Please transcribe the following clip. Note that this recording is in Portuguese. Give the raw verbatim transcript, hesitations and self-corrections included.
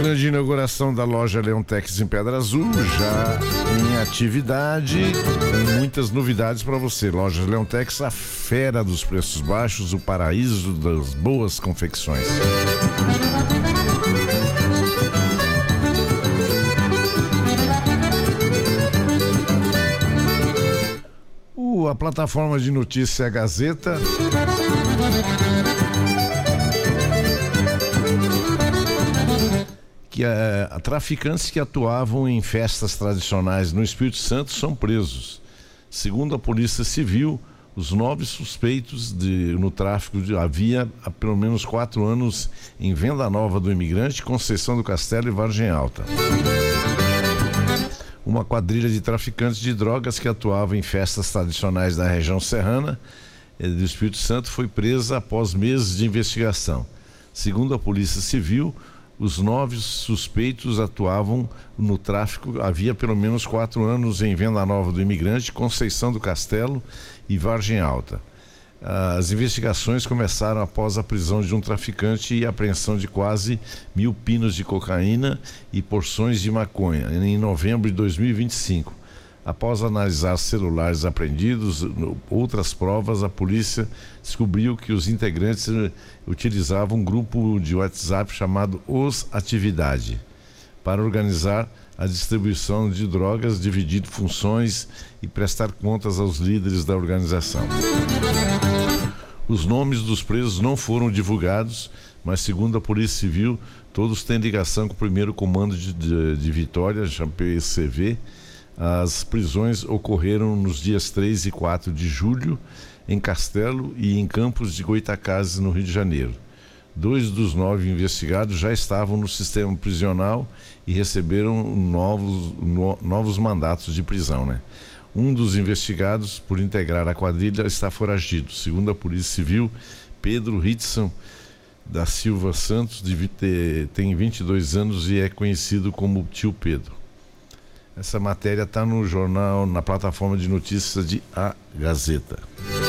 grande inauguração da loja Leontex em Pedra Azul, já em atividade, com muitas novidades para você. Loja Leontex, a fera dos preços baixos, o paraíso das boas confecções. Uh, a plataforma de notícia Gazeta que a, a traficantes que atuavam em festas tradicionais no Espírito Santo são presos. Segundo a Polícia Civil, os nove suspeitos de, no tráfico de, havia há pelo menos quatro anos em Venda Nova do Imigrante, Conceição do Castelo e Vargem Alta. Uma quadrilha de traficantes de drogas que atuava em festas tradicionais da região serrana do Espírito Santo foi presa após meses de investigação. Segundo a Polícia Civil, os nove suspeitos atuavam no tráfico havia pelo menos quatro anos em Venda Nova do Imigrante, Conceição do Castelo e Vargem Alta. As investigações começaram após a prisão de um traficante e a apreensão de quase mil pinos de cocaína e porções de maconha em novembro de dois mil e vinte e cinco. Após analisar celulares apreendidos, outras provas, a polícia descobriu que os integrantes utilizavam um grupo de WhatsApp chamado Os Atividade para organizar a distribuição de drogas, dividir funções e prestar contas aos líderes da organização. Os nomes dos presos não foram divulgados, mas segundo a Polícia Civil, todos têm ligação com o primeiro comando de, de, de Vitória, P C V. As prisões ocorreram nos dias três e quatro de julho em Castelo e em Campos de Goytacazes, no Rio de Janeiro. Dois dos nove investigados já estavam no sistema prisional e receberam novos, no, novos mandatos de prisão, né? Um dos investigados por integrar a quadrilha está foragido. Segundo a Polícia Civil, Pedro Ritson da Silva Santos de, tem vinte e dois anos e é conhecido como Tio Pedro. Essa matéria está no jornal, na plataforma de notícias de A Gazeta.